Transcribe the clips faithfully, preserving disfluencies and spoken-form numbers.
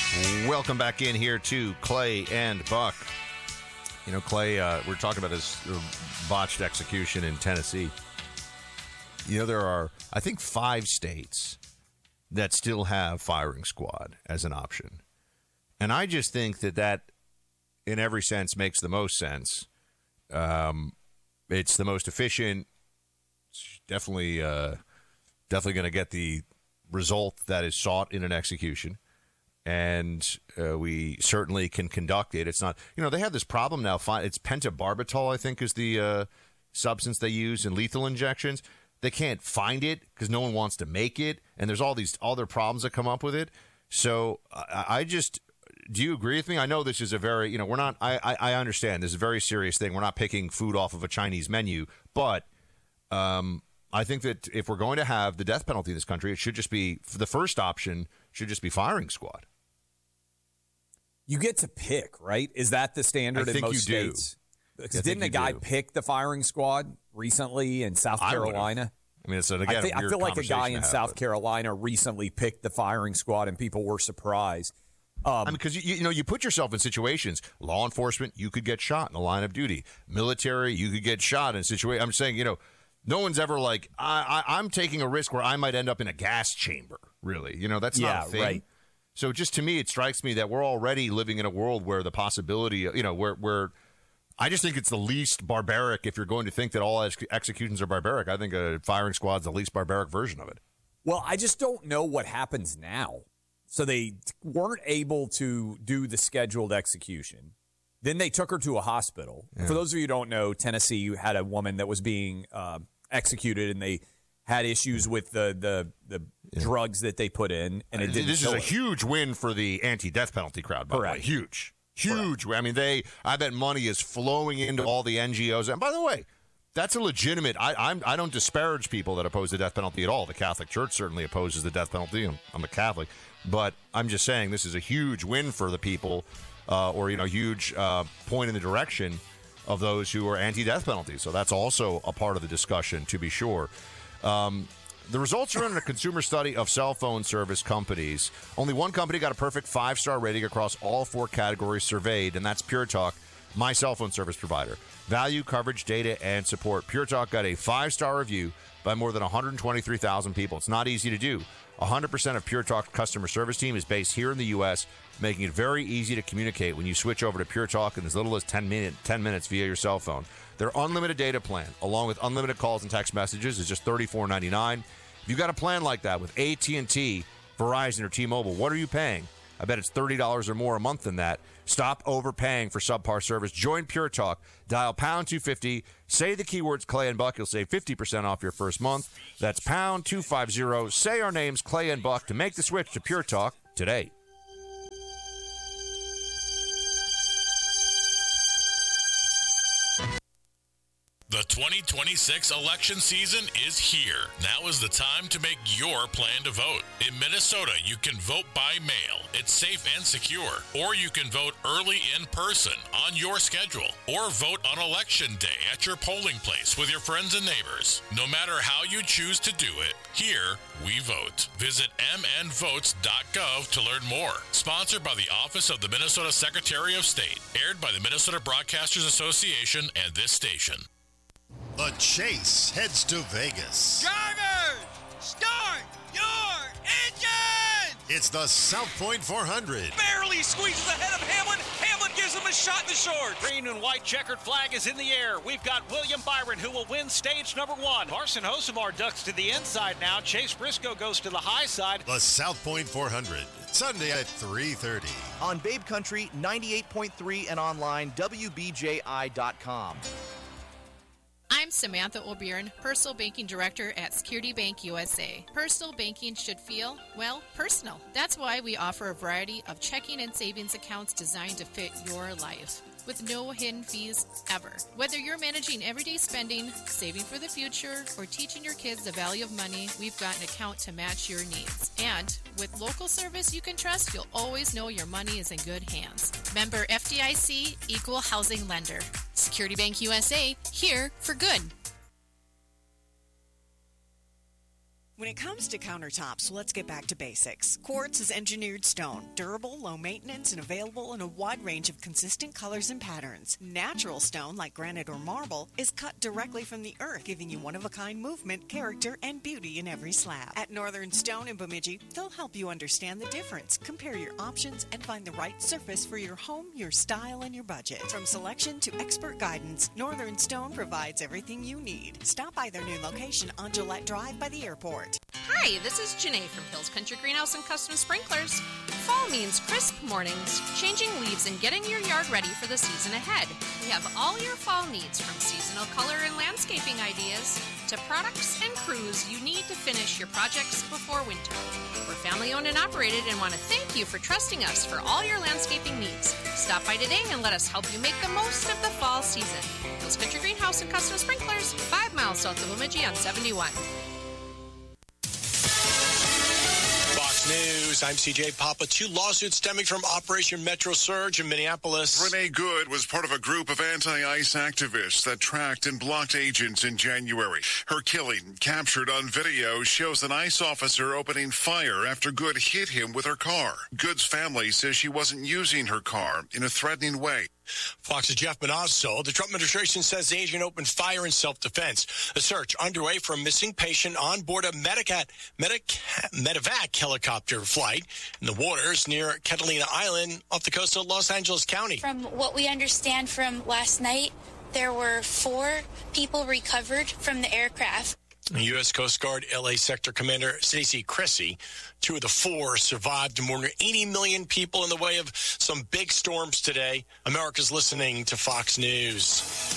Welcome back in here to Clay and Buck. You know, Clay, uh, we're talking about this botched execution in Tennessee. You know, there are, I think, five states that still have firing squad as an option. And I just think that that, in every sense, makes the most sense. Um, it's the most efficient. It's definitely, uh, definitely going to get the result that is sought in an execution. And uh, we certainly can conduct it. It's not, you know, they have this problem now. It's pentobarbital, I think, is the uh, substance they use in lethal injections. They can't find it because no one wants to make it. And there's all these other problems that come up with it. So I, I just, do you agree with me? I know this is a very, you know, we're not, I, I, I understand this is a very serious thing. We're not picking food off of a Chinese menu. But um, I think that if we're going to have the death penalty in this country, it should just be, the first option should just be firing squad. You get to pick, right? Is that the standard I in think most you do. states? Because didn't a guy do. pick the firing squad recently in South I Carolina? I mean, it's again, I, think, a weird I feel like a guy in have, South but. Carolina recently picked the firing squad, and people were surprised. Um, I mean, because you, you know, you put yourself in situations. Law enforcement, you could get shot in the line of duty. Military, you could get shot in a situation. I'm saying, you know, no one's ever like, I, I, I'm taking a risk where I might end up in a gas chamber. Really, you know, that's yeah, not a thing. Right. So just to me, it strikes me that we're already living in a world where the possibility, you know, where where I just think it's the least barbaric. If you're going to think that all ex- executions are barbaric, I think a firing squad's the least barbaric version of it. Well, I just don't know what happens now. So they weren't able to do the scheduled execution. Then they took her to a hospital. Yeah. For those of you who don't know, Tennessee had a woman that was being uh, executed, and they had issues with the the, the yeah. drugs that they put in, and it didn't. This is a it. huge win for the anti-death penalty crowd, by Correct. the way. Huge. Huge. Correct. I mean, they. I bet money is flowing into all the N G Os. And by the way, that's a legitimate. I, I'm. I don't disparage people that oppose the death penalty at all. The Catholic Church certainly opposes the death penalty. I'm, I'm a Catholic, but I'm just saying this is a huge win for the people, uh, or you know, huge uh, point in the direction of those who are anti-death penalty. So that's also a part of the discussion, to be sure. Um, the results are in a consumer study of cell phone service companies. Only one company got a perfect five-star rating across all four categories surveyed, and that's Pure Talk, my cell phone service provider. Value, coverage, data, and support. Pure Talk got a five-star review by more than one hundred twenty-three thousand people. It's not easy to do. one hundred percent of Pure Talk's customer service team is based here in the U S, making it very easy to communicate when you switch over to Pure Talk in as little as ten, minute, ten minutes via your cell phone. Their unlimited data plan, along with unlimited calls and text messages, is just thirty-four ninety-nine. If you've got a plan like that with A T and T, Verizon, or T-Mobile, what are you paying? I bet it's thirty dollars or more a month than that. Stop overpaying for subpar service. Join Pure Talk. Dial pound two fifty. Say the keywords Clay and Buck. You'll save fifty percent off your first month. That's pound two fifty. Say our names, Clay and Buck, to make the switch to Pure Talk today. The twenty twenty-six election season is here. Now is the time to make your plan to vote. In Minnesota, you can vote by mail. It's safe and secure. Or you can vote early in person on your schedule. Or vote on election day at your polling place with your friends and neighbors. No matter how you choose to do it, here we vote. Visit m n votes dot gov to learn more. Sponsored by the Office of the Minnesota Secretary of State. Aired by the Minnesota Broadcasters Association and this station. The Chase heads to Vegas. Drivers, start your engine! It's the South Point four hundred. Barely squeezes ahead of Hamlin. Hamlin gives him a shot in the short. Green and white checkered flag is in the air. We've got William Byron, who will win stage number one. Carson Hocevar ducks to the inside now. Chase Briscoe goes to the high side. The South Point four hundred, Sunday at three thirty. On Babe Country, ninety-eight point three and online, W B J I dot com. I'm Samantha O'Byrne, Personal Banking Director at Security Bank U S A. Personal banking should feel, well, personal. That's why we offer a variety of checking and savings accounts designed to fit your life, with no hidden fees ever. Whether you're managing everyday spending, saving for the future, or teaching your kids the value of money, we've got an account to match your needs. And with local service you can trust, you'll always know your money is in good hands. Member F D I C, Equal Housing Lender. Security Bank U S A, here for good. When it comes to countertops, let's get back to basics. Quartz is engineered stone, durable, low maintenance, and available in a wide range of consistent colors and patterns. Natural stone, like granite or marble, is cut directly from the earth, giving you one-of-a-kind movement, character, and beauty in every slab. At Northern Stone in Bemidji, they'll help you understand the difference, compare your options, and find the right surface for your home, your style, and your budget. From selection to expert guidance, Northern Stone provides everything you need. Stop by their new location on Gillette Drive by the airport. Hi, this is Janae from Hills Country Greenhouse and Custom Sprinklers. Fall means crisp mornings, changing leaves, and getting your yard ready for the season ahead. We have all your fall needs, from seasonal color and landscaping ideas to products and crews you need to finish your projects before winter. We're family owned and operated and want to thank you for trusting us for all your landscaping needs. Stop by today and let us help you make the most of the fall season. Hills Country Greenhouse and Custom Sprinklers, five miles south of Bemidji on seventy-one. News. I'm C J Papa. Two lawsuits stemming from Operation Metro Surge in Minneapolis. Renee Good was part of a group of anti-ICE activists that tracked and blocked agents in January. Her killing, captured on video, shows an ICE officer opening fire after Good hit him with her car. Good's family says she wasn't using her car in a threatening way. Fox's Jeff Manozzo. The Trump administration says the agent opened fire in self-defense. A search underway for a missing patient on board a Medicat, Medic, Medevac helicopter flight in the waters near Catalina Island off the coast of Los Angeles County. From what we understand from last night, there were four people recovered from the aircraft. U S Coast Guard L A Sector Commander Stacey Crissy. Two of the four survived more than eighty million people in the way of some big storms today. America's listening to Fox News.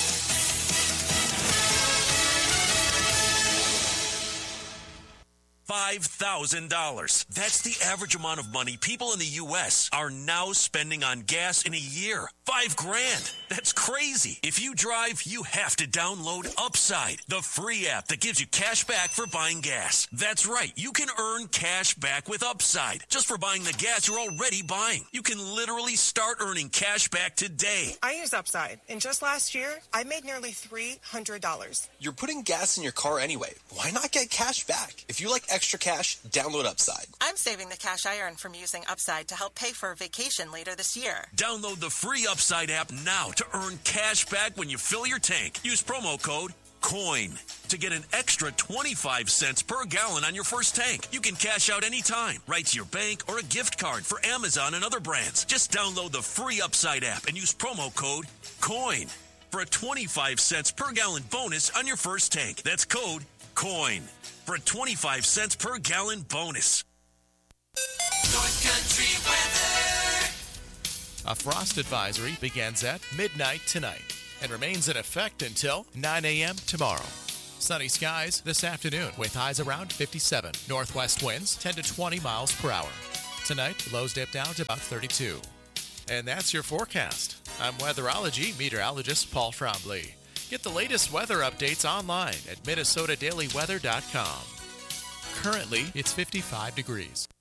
five thousand dollars. That's the average amount of money people in the U S are now spending on gas in a year. Five grand. That's crazy. If you drive, you have to download Upside, the free app that gives you cash back for buying gas. That's right. You can earn cash back with Upside just for buying the gas you're already buying. You can literally start earning cash back today. I use Upside, and just last year, I made nearly three hundred dollars. You're putting gas in your car anyway. Why not get cash back? If you like extra cash, download Upside. I'm saving the cash I earn from using Upside to help pay for a vacation later this year. Download the free Upside app now to earn cash back when you fill your tank. Use promo code COIN to get an extra twenty-five cents per gallon on your first tank. You can cash out anytime, right to your bank or a gift card for Amazon and other brands. Just download the free Upside app and use promo code COIN for a twenty-five cents per gallon bonus on your first tank. That's code COIN for a twenty-five cents per gallon bonus. North Country weather. A frost advisory begins at midnight tonight and remains in effect until nine a.m. tomorrow. Sunny skies this afternoon with highs around fifty-seven. Northwest winds ten to twenty miles per hour. Tonight, lows dip down to about thirty-two. And that's your forecast. I'm weatherology meteorologist Paul Trombley. Get the latest weather updates online at Minnesota Daily Weather dot com. Currently, it's fifty-five degrees.